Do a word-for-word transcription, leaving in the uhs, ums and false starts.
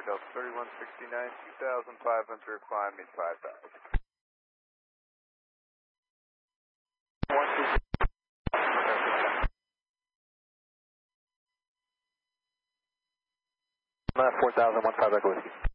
Delta thirty-one sixty-nine, two thousand five hundred, climb me five thousand. four thousand, one five Echo Whiskey.